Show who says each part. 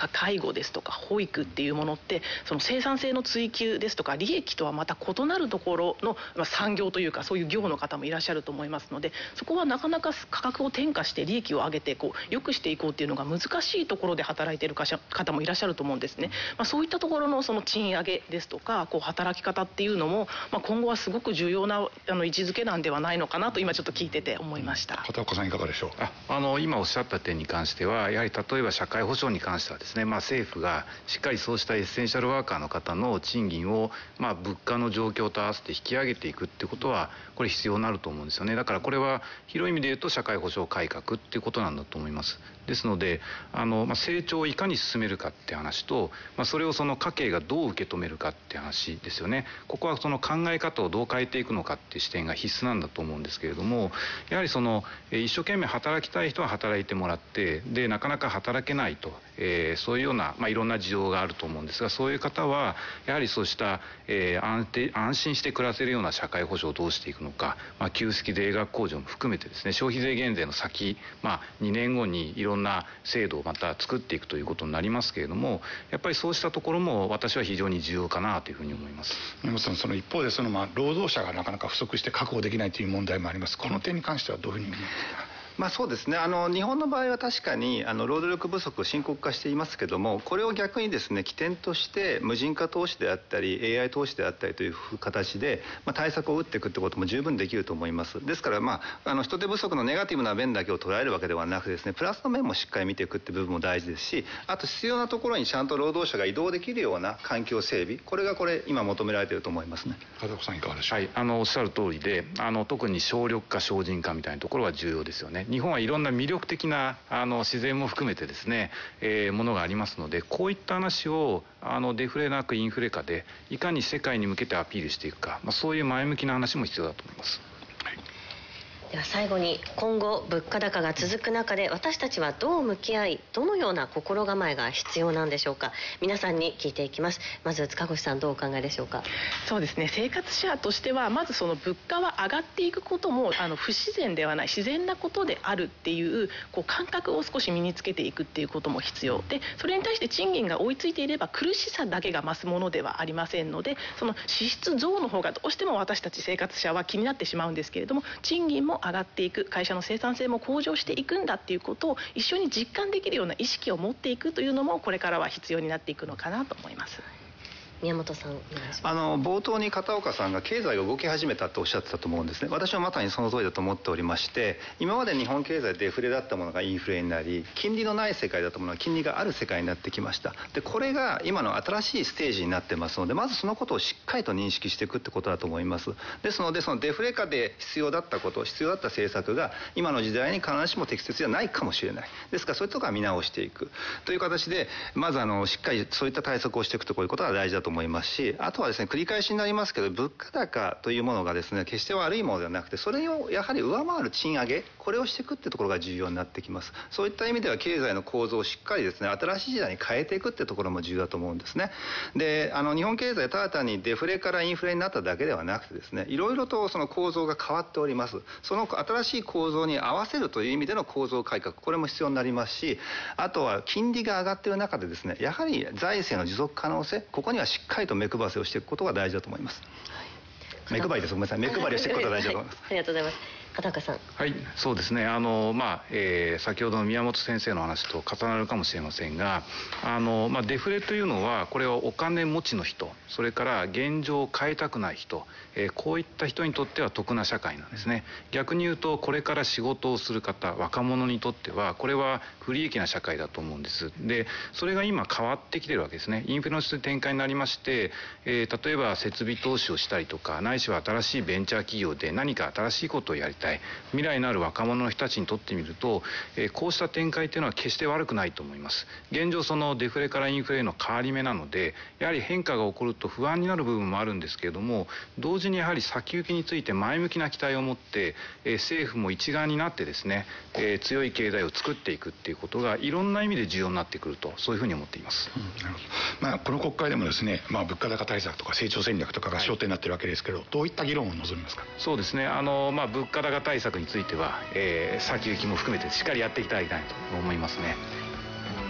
Speaker 1: 介護ですとか保育っていうものって、その生産性の追求ですとか利益とはまた異なるところの、産業というかそういう業の方もいらっしゃると思いますので、そこはなかなか価格を転嫁して利益を上げて良くしていこうっていうのが難しいところで働いている方もいらっしゃると思うんですね。そういったところのその賃上げですとか働き方っていうのも、今後はすごく重要な位置づけなんではないのかなと今ちょっと聞いてて思いました。
Speaker 2: 片岡さんいかがでしょう。
Speaker 3: 今おっしゃった点に関しては、やはり例えば社会保障に関してはですね、政府がしっかりそうしたエッセンシャルワーカーの方の賃金を、物価の状況と合わせて引き上げていくっていうことはこれ必要になると思うんですよね。だからこれは広い意味で言うと社会保障改革っていうことなんだと思います。ですので成長をいかに進めるかって話と、それをその家計がどう受け止めるかって話ですよね。ここはその考え方をどう変えていくのかっていう視点が必須なんだと思うんですけれども、やはりその一生懸命働きたい人は働いてもらって、でなかなか働けないと、そういうような、いろんな事情があると思うんですが、そういう方はやはりそうした、安心して暮らせるような社会保障をどうしていくのか、給付税額控除も含めてですね、消費税減税の先、2年後にいろんな制度をまた作っていくということになりますけれども、やっぱりそうしたところも私は非常に重要かなというふうに思います。
Speaker 2: 宮本さん、その一方で労働者がなかなか不足して確保できないという問題もあります。この点に関してはどういうふうに思いますか。
Speaker 4: そうですね、日本の場合は確かに労働力不足深刻化していますけども、これを逆にですね起点として無人化投資であったり AI 投資であったりという形で、対策を打っていくってことも十分できると思います。ですから人手不足のネガティブな面だけを捉えるわけではなくですね、プラスの面もしっかり見ていくって部分も大事ですし、あと必要なところにちゃんと労働者が移動できるような環境整備、これが今求められていると思いますね。
Speaker 2: 片岡さんいかがでしょう。
Speaker 3: おっしゃる通りで、特に省力化省人化みたいなところは重要ですよね。日本はいろんな魅力的な自然も含めてですね、ものがありますので、こういった話をデフレなくインフレ下でいかに世界に向けてアピールしていくか、そういう前向きな話も必要だと思います。
Speaker 5: では最後に、今後物価高が続く中で私たちはどう向き合い、どのような心構えが必要なんでしょうか。皆さんに聞いていきます。まず塚越さん、どうお考えでしょうか。
Speaker 1: そうですね、生活者としてはまずその物価は上がっていくことも不自然ではない、自然なことであるっていう感覚を少し身につけていくっていうことも必要で、それに対して賃金が追いついていれば苦しさだけが増すものではありませんので、その支出増の方がどうしても私たち生活者は気になってしまうんですけれども、賃金も上がっていく、会社の生産性も向上していくんだっていうことを一緒に実感できるような意識を持っていくというのもこれからは必要になっていくのかなと思います。
Speaker 5: 宮本さん、お願いします。
Speaker 4: 冒頭に片岡さんが経済が動き始めたとおっしゃってたと思うんですね。私はまさにその通りだと思っておりまして、今まで日本経済デフレだったものがインフレになり、金利のない世界だったものが金利がある世界になってきました。でこれが今の新しいステージになってますので、まずそのことをしっかりと認識していくってことだと思います。ですのでそのデフレ下で必要だったこと、必要だった政策が今の時代に必ずしも適切じゃないかもしれない。ですからそういうところは見直していくという形で、まずしっかりそういった対策をしていくということが大事だと思いますし、あとはですね、繰り返しになりますけど、物価高というものがですね決して悪いものではなくて、それをやはり上回る賃上げ、これをしていくってところが重要になってきます。そういった意味では経済の構造をしっかりですね、新しい時代に変えていくってところも重要だと思うんですね。で日本経済ただ単にデフレからインフレになっただけではなくてですね、いろいろとその構造が変わっております。その新しい構造に合わせるという意味での構造改革、これも必要になりますし、あとは金利が上がっている中でですね、やはり財政の持続可能性、ここにはしっかりと目配せをしていくことが大事だと思います。目配りです。ごめんなさい。目配りをしていくことが大事だと思います。
Speaker 5: ありがとうございます。片岡さん。
Speaker 3: はい、そうですね。先ほどの宮本先生の話と重なるかもしれませんが、デフレというのはこれはお金持ちの人、それから現状を変えたくない人、こういった人にとっては得な社会なんですね。逆に言うとこれから仕事をする方、若者にとってはこれは不利益な社会だと思うんです。でそれが今変わってきてるわけですね。インフレの展開になりまして、例えば設備投資をしたりとか、ないしは新しいベンチャー企業で何か新しいことをやりたい、未来のある若者の人たちにとってみると、こうした展開というのは決して悪くないと思います。現状そのデフレからインフレへの変わり目なので、やはり変化が起こると不安になる部分もあるんですけれども、同時にやはり先行きについて前向きな期待を持って、政府も一丸になってですね、強い経済を作っていくっていうことがいろんな意味で重要になってくると、そういうふうに思っています。
Speaker 2: なるほど。この国会でもですね、物価高対策とか成長戦略とかが焦点になっているわけですけど、どういった議論を望みますか。
Speaker 3: そうですね、物価高対策については、先行きも含めてしっかりやっていただきたいと思いますね。